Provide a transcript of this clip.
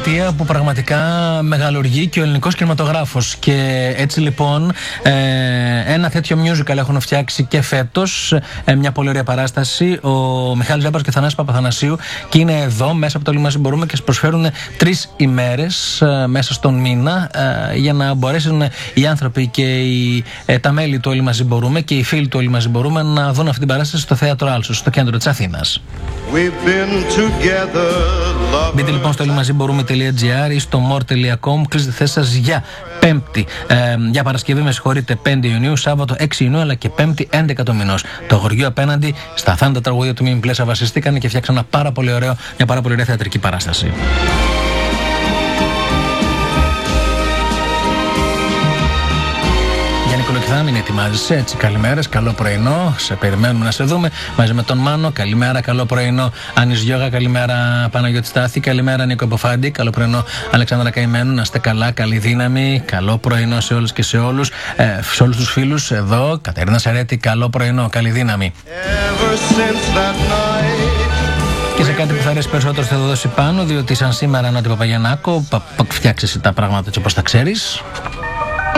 δεκαετία που πραγματικά μεγαλουργεί και ο ελληνικός κινηματογράφος. Και έτσι λοιπόν ένα τέτοιο musical έχουν φτιάξει και φέτος, μια πολύ ωραία παράσταση. Ο Μιχάλης Βέμπαρος και ο Θανάσης Παπαθανασίου, και είναι εδώ μέσα από το Όλοι Μαζί Μπορούμε και σας προσφέρουν 3 ημέρες μέσα στον μήνα για να μπορέσουν οι άνθρωποι και τα μέλη του Όλοι Μαζί Μπορούμε και οι φίλοι του Όλοι Μαζί Μπορούμε να δουν αυτή την παράσταση στο Θέατρο Άλσος, στο κέντρο της Αθήνας. Μπείτε λοιπόν στο ollimazibορούμε.gr ή στο more.com. Κλείστε θέσεις σας για Πέμπτη, για Παρασκευή, με συγχωρείτε, 5 Ιουνίου, Σάββατο 6 Ιουνίου, αλλά και Πέμπτη 11 του μηνός. Το χωριό απέναντι, στα θάνατα τραγούδια του Μίμη Πλέσσα βασιστήκαν και φτιάξαν μια πάρα πολύ ωραία θεατρική παράσταση. Κολοκυθά, μην ετοιμάζεσαι, έτσι, καλημέρες, καλό πρωινό, σε περιμένουμε να σε δούμε μαζί με τον Μάνο, καλημέρα, καλό πρωινό Άνης Γιώγα, καλημέρα Παναγιώτη Στάθη, καλημέρα Νίκο Εποφάντη, καλό πρωινό Αλεξάνδρα Καημένου, να είστε καλά, καλή δύναμη, καλό πρωινό σε όλες και σε όλους, σε όλους τους φίλους εδώ, Κατερίνα Σαρέτη, καλό πρωινό, καλή δύναμη. Και σε κάτι που θα αρέσει περισσότερο θα το δώσει πάνω, διότι σαν σήμερα Νότι Παπαγιαννάκο, φτιάξε τα πράγματα έτσι όπως τα ξέρεις.